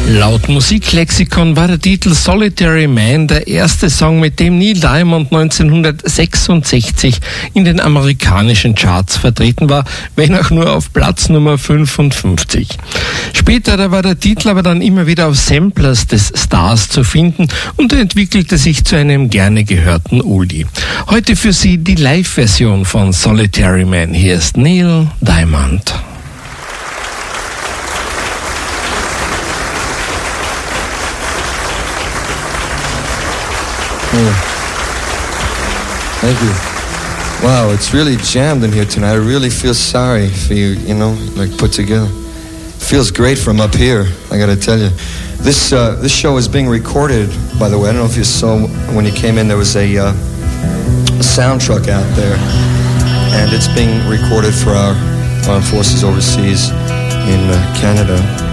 Laut Musiklexikon war der Titel Solitary Man der erste Song, mit dem Neil Diamond 1966 in den amerikanischen Charts vertreten war, wenn auch nur auf Platz Nummer 55. Später war der Titel aber dann immer wieder auf Samplers des Stars zu finden und er entwickelte sich zu einem gerne gehörten Oldie. Heute für Sie die Live-Version von Solitary Man. Hier ist Neil Diamond. Thank you. Wow, it's really jammed in here tonight. I really feel sorry for you, like put together. Feels great from up here, I gotta tell you. This show is being recorded, by the way. I don't know if you saw when you came in, there was a sound truck out there. And it's being recorded for our armed forces overseas in Canada.